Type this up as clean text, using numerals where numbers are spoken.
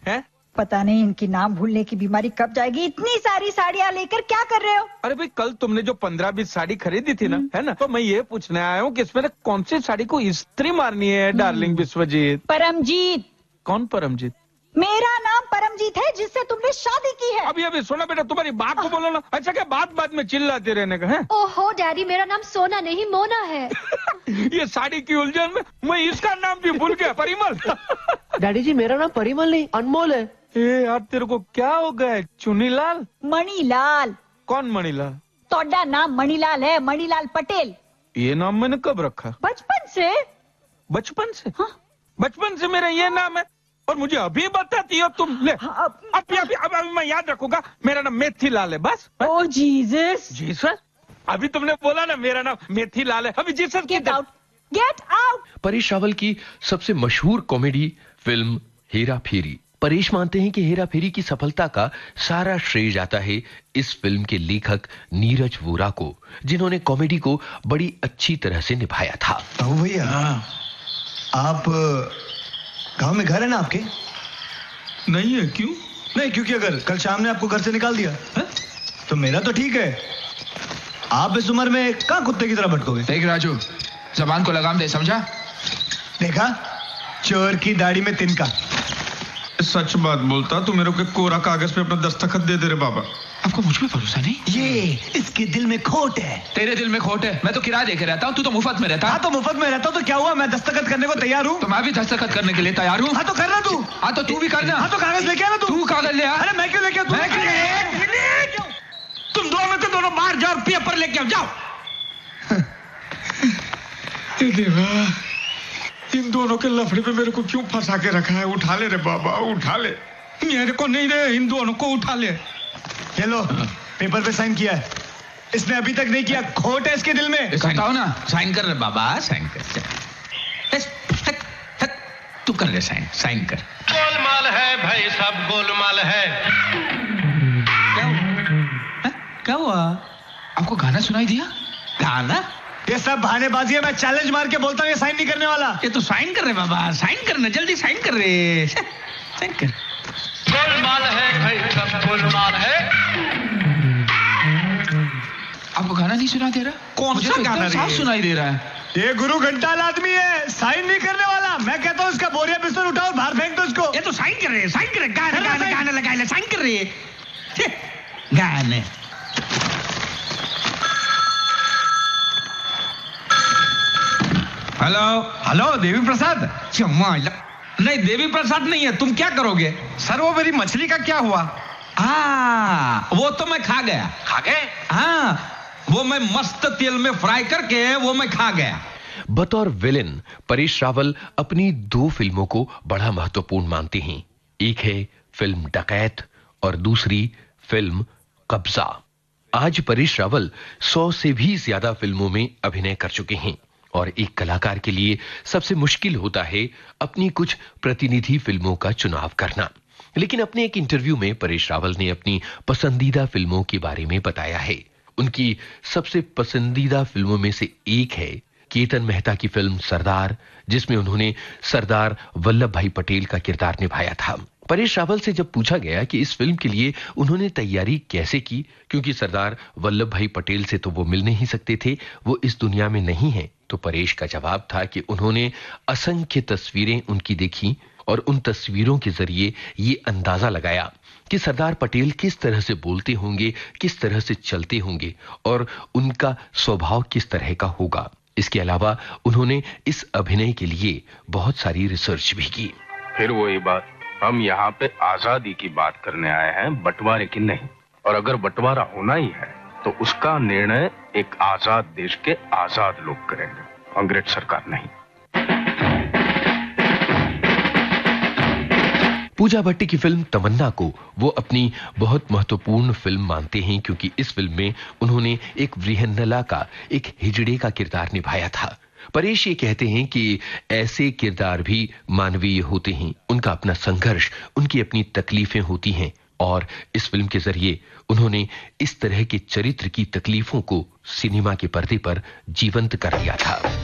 हैं? पता नहीं इनकी नाम भूलने की बीमारी कब जाएगी। इतनी सारी साड़ियाँ लेकर क्या कर रहे हो? अरे भाई, कल तुमने जो 15-20 साड़ी खरीदी थी ना, है ना, तो मैं ये पूछने आया हूँ कि इसमें कौन सी साड़ी को इस्त्री मारनी है डार्लिंग विश्वजीत? परमजीत। कौन परमजीत? मेरा नाम परमजीत है, जिससे तुमने शादी की है। अभी सुना बेटा, तुम्हारी बात को बोलो ना। अच्छा क्या बात में चिल्लाते रहने का है? ओहो डैडी, मेरा नाम सोना नहीं मोना है। ये साड़ी की उलझन में मैं इसका नाम भी भूल गया, परिमल। डैडी जी, मेरा नाम परिमल नहीं अनमोल है। यार तेरे को क्या हो गया? चुनीलाल? मणिलाल। कौन मणिलाल? तोड़ा नाम मणिलाल है, मणिलाल पटेल। ये नाम मैंने कब रखा? बचपन से। बचपन से? हाँ। बचपन से मेरा ये नाम है और मुझे अभी बताती हो तुम? ले अभी मैं याद रखूंगा। मेरा नाम मेथीलाल है बस। ओ जीसस। जीसस? अभी तुमने बोला ना मेरा नाम मेथीलाल है, अभी Jesus. Get out, get out. Paresh Rawal की सबसे मशहूर कॉमेडी फिल्म हेरा फेरी। परेश मानते हैं कि हेरा फेरी की सफलता का सारा श्रेय जाता है इस फिल्म के लेखक नीरज वोरा को, जिन्होंने कॉमेडी को बड़ी अच्छी तरह से निभाया था। भैया, आप गांव में घर है ना आपके? नहीं है। क्यों नहीं? क्योंकि अगर कल शाम ने आपको घर से निकाल दिया है? तो मेरा तो ठीक है, आप इस उम्र में कहां कुत्ते की तरह भटकोगे? देख राजू, जबान को लगाम दे, समझा? देखा, चोर की दाढ़ी में तिनका। सच बात बोलता तो मेरे को कोरा कागज पे अपना दस्तखत दे दे रे बाबा। आपको मुझ पे भरोसा नहीं? ये इसके दिल में खोट है। तेरे दिल में खोट है? मैं तो किराया देके रहता हूँ, तू तो मुफ्त में रहता। हाँ तो मुफ्त में रहता हूँ तो क्या हुआ? मैं दस्तखत करने को तैयार हूँ। तो मैं भी दस्तखत करने के लिए तैयार हूँ। हाँ तो करना तू। हाँ तो तू भी करना। हाँ तो कागज लेके आना तू। कागज ले आ। अरे मैं क्यों लेके आऊँ? तुम दोनों के दोनों बाहर जाओ, पेपर लेके आओ, जाओ। इन दोनों के लफड़े पे मेरे को क्यों फंसा के रखा है? उठा ले रे बाबा, उठा ले। मेरे को नहीं रे, इन दोनों को उठा ले। ये लो, पेपर पे साइन किया है। इसने अभी तक नहीं किया, खोट है इसके दिल में। करता हूं ना। साइन कर रे बाबा, साइन कर। तू कर ले साइन, साइन कर। गोलमाल है भाई, सब गोलमाल है। क्या हुआ? आपको गाना सुनाई दिया? गाना? ये सब बहानेबाजी है। मैं चैलेंज मार के बोलता हूँ ये साइन नहीं करने वाला। ये तो साइन कर रहे बाबा, साइन करना, जल्दी साइन कर रहे। साइन कर। गोलमाल है भाई, सब गोलमाल है। आपको गाना नहीं सुना दे रहा? कौन सा गाना? साफ सुनाई दे रहा है। ये गुरु घंटाल आदमी है, साइन नहीं करने वाला। मैं कहता हूँ इसका बोरिया बिस्तर उठाओ और बाहर फेंक दो इसको। ये तो साइन कर रहे, साइन कर रहे। गाना लगा ले, साइन कर रहे। गाने। Hello hello, Devi Prasad? नहीं, देवी प्रसाद नहीं है। तुम क्या करोगे? सर वो मेरी मछली का क्या हुआ? वो तो मैं खा गया। खा गए? हाँ, वो मैं मस्त तेल में फ्राई करके वो मैं खा गया। बतौर विलेन परेश रावल अपनी 2 फिल्मों को बड़ा महत्वपूर्ण मानते हैं। एक है फिल्म डकैत और दूसरी फिल्म कब्जा। आज परेश रावल 100 से भी ज्यादा फिल्मों में अभिनय कर चुके हैं और एक कलाकार के लिए सबसे मुश्किल होता है अपनी कुछ प्रतिनिधि फिल्मों का चुनाव करना। लेकिन अपने एक इंटरव्यू में परेश रावल ने अपनी पसंदीदा फिल्मों के बारे में बताया है। उनकी सबसे पसंदीदा फिल्मों में से एक है केतन मेहता की फिल्म सरदार, जिसमें उन्होंने सरदार वल्लभ भाई पटेल का किरदार निभाया था। परेश रावल से जब पूछा गया कि इस फिल्म के लिए उन्होंने तैयारी कैसे की, क्योंकि सरदार वल्लभ भाई पटेल से तो वो मिल नहीं सकते थे, वो इस दुनिया में नहीं है, तो परेश का जवाब था कि उन्होंने असंख्य तस्वीरें उनकी देखी और उन तस्वीरों के जरिए ये अंदाजा लगाया कि सरदार पटेल किस तरह से बोलते होंगे, किस तरह से चलते होंगे और उनका स्वभाव किस तरह का होगा। इसके अलावा उन्होंने इस अभिनय के लिए बहुत सारी रिसर्च भी की। फिर वही बात, हम यहाँ पे आजादी की बात करने आए हैं, बंटवारे की नहीं। और अगर बंटवारा होना ही है तो उसका निर्णय एक आजाद देश के आजाद लोग करेंगे, अंग्रेज सरकार नहीं। पूजा भट्टी की फिल्म तमन्ना को वो अपनी बहुत महत्वपूर्ण फिल्म मानते हैं, क्योंकि इस फिल्म में उन्होंने एक वृहन्नला का, एक हिजड़े का किरदार निभाया था। परेश ये कहते हैं कि ऐसे किरदार भी मानवीय होते हैं, उनका अपना संघर्ष, उनकी अपनी तकलीफें होती हैं और इस फिल्म के जरिए उन्होंने इस तरह के चरित्र की तकलीफों को सिनेमा के पर्दे पर जीवंत कर दिया था।